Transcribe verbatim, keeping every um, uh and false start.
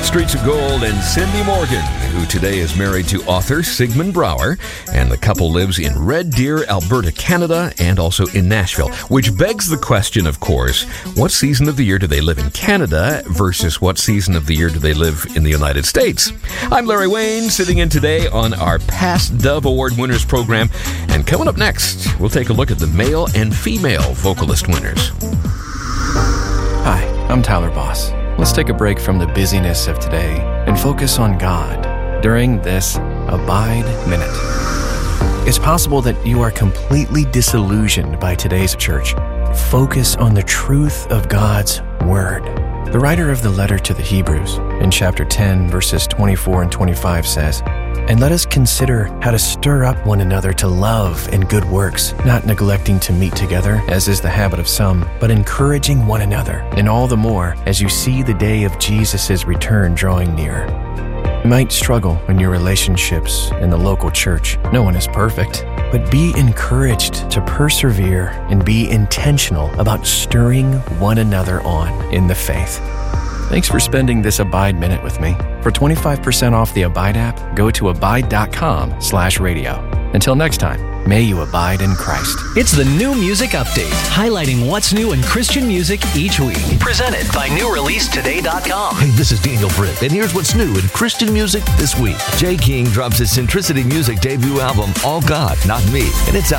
Streets of Gold and Cindy Morgan, who today is married to author Sigmund Bauer, and the couple lives in Red Deer, Alberta, Canada, and also in Nashville, which begs the question, of course, what season of the year do they live in Canada versus what season of the year do they live in the United States? I'm Larry Wayne, sitting in today on our Past Dove Award Winners program, and coming up next, we'll take a look at the male and female vocalist winners. Hi, I'm Tyler Boss. Let's take a break from the busyness of today and focus on God during this Abide Minute. It's possible that you are completely disillusioned by today's church. Focus on the truth of God's Word. The writer of the letter to the Hebrews in chapter ten, verses twenty-four and twenty-five says, "And let us consider how to stir up one another to love and good works, not neglecting to meet together, as is the habit of some, but encouraging one another, and all the more as you see the day of Jesus' return drawing near." You might struggle in your relationships in the local church. No one is perfect. But be encouraged to persevere and be intentional about stirring one another on in the faith. Thanks for spending this Abide Minute with me. For twenty-five percent off the Abide app, go to abide.com slash radio. Until next time, may you abide in Christ. It's the New Music Update, highlighting what's new in Christian music each week. Presented by new release today dot com. Hey, this is Daniel Britt, and here's what's new in Christian music this week. Jay King drops his Centricity Music debut album, All God, Not Me, and it's out